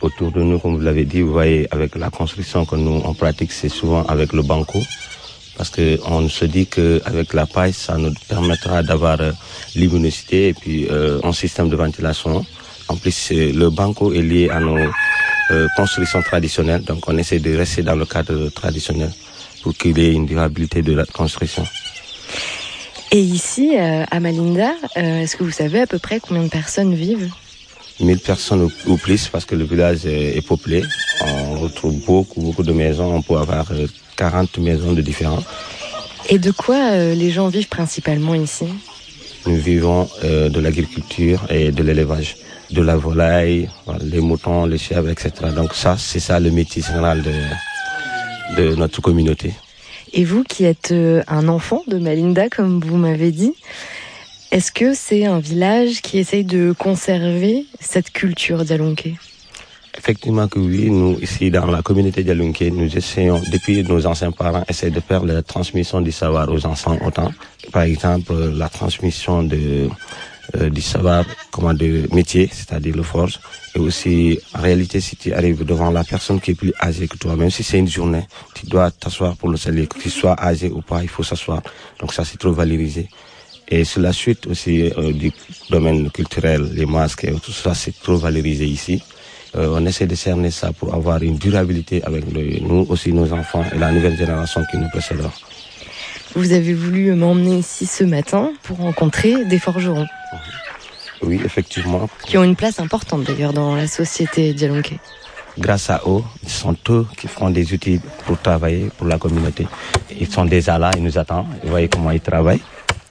autour de nous, comme vous l'avez dit, vous voyez, avec la construction que nous on pratique, c'est souvent avec le banco, parce que on se dit que avec la paille, ça nous permettra d'avoir luminosité et puis un système de ventilation. En plus, le banco est lié à nos constructions traditionnelles, donc on essaie de rester dans le cadre traditionnel pour qu'il y ait une durabilité de la construction. Et ici, à Malinda, est-ce que vous savez à peu près combien de personnes vivent ? 1000 personnes ou plus, parce que le village est peuplé. On retrouve beaucoup de maisons. On peut avoir 40 maisons de différents. Et de quoi les gens vivent principalement ici ? Nous vivons de l'agriculture et de l'élevage. De la volaille, les moutons, les chèvres, etc. Donc ça, c'est ça le métier général de notre communauté. Et vous qui êtes un enfant de Malinda, comme vous m'avez dit, est-ce que c'est un village qui essaye de conserver cette culture Dialunké ? Effectivement que oui, nous ici dans la communauté Dialunké, nous essayons, depuis nos anciens parents, essayer de faire la transmission du savoir aux enfants autant. Par exemple, la transmission du savoir de métier, c'est-à-dire le forge. Et aussi, en réalité, si tu arrives devant la personne qui est plus âgée que toi, même si c'est une journée, tu dois t'asseoir pour le saluer. Que tu sois âgé ou pas, il faut s'asseoir. Donc ça, c'est trop valorisé. Et sur la suite aussi du domaine culturel, les masques et tout ça, c'est trop valorisé ici. On essaie de cerner ça pour avoir une durabilité avec nous aussi, nos enfants et la nouvelle génération qui nous précédera. Vous avez voulu m'emmener ici ce matin pour rencontrer des forgerons. Oui, effectivement. Qui ont une place importante d'ailleurs dans la société Dialunké. Grâce à eux, ils sont eux qui font des outils pour travailler pour la communauté. Ils sont déjà là, ils nous attendent. Vous voyez comment ils travaillent.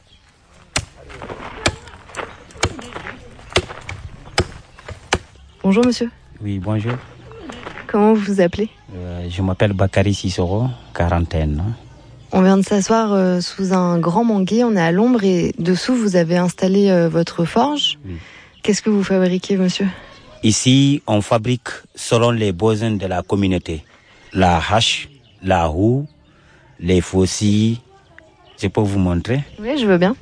Bonjour monsieur. Oui, bonjour. Comment vous vous appelez ? Je m'appelle Bakary Sissoro, quarantaine. On vient de s'asseoir sous un grand manguier, on est à l'ombre et dessous vous avez installé votre forge. Oui. Qu'est-ce que vous fabriquez, monsieur ? Ici, on fabrique selon les besoins de la communauté. La hache, la roue, les faucilles. Je peux vous montrer ? Oui, je veux bien.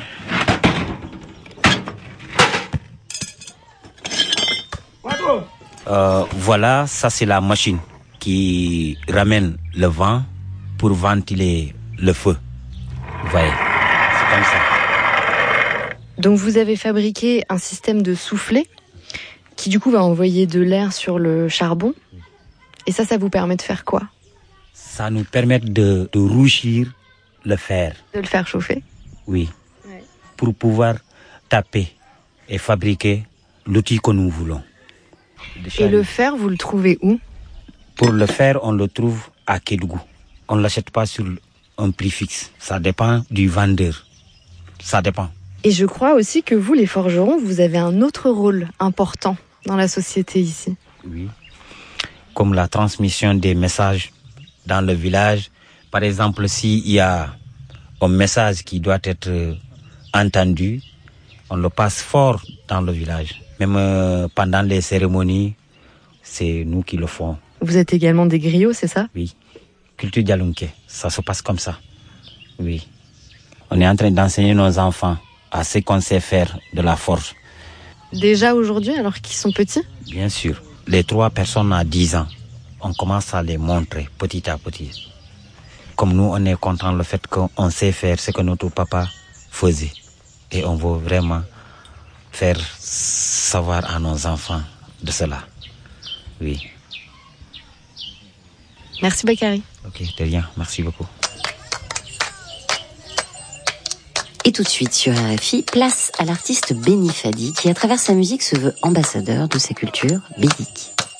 Voilà, ça c'est la machine qui ramène le vent pour ventiler le feu. Vous voyez, c'est comme ça. Donc vous avez fabriqué un système de soufflet qui du coup va envoyer de l'air sur le charbon. Et ça vous permet de faire quoi ? Ça nous permet de rougir le fer. De le faire chauffer ? Oui, ouais. Pour pouvoir taper et fabriquer l'outil que nous voulons. Et le fer, vous le trouvez où ? Pour le fer, on le trouve à Kédougou. On ne l'achète pas sur un prix fixe. Ça dépend du vendeur. Ça dépend. Et je crois aussi que vous, les forgerons, vous avez un autre rôle important dans la société ici. Oui. Comme la transmission des messages dans le village. Par exemple, s'il y a un message qui doit être entendu, on le passe fort dans le village. Même pendant les cérémonies, c'est nous qui le faisons. Vous êtes également des griots, c'est ça ? Oui. Culture Dialunké, ça se passe comme ça. Oui. On est en train d'enseigner nos enfants à ce qu'on sait faire de la forge. Déjà aujourd'hui, alors qu'ils sont petits ? Bien sûr. Les 3 personnes à 10 ans, on commence à les montrer petit à petit. Comme nous, on est content le fait qu'on sait faire ce que notre papa faisait. Et on veut vraiment faire savoir à nos enfants de cela. Oui. Merci Bakary. Ok, de rien. Merci beaucoup. Et tout de suite sur RFI, place à l'artiste Béni Fadi qui à travers sa musique se veut ambassadeur de sa culture bédike.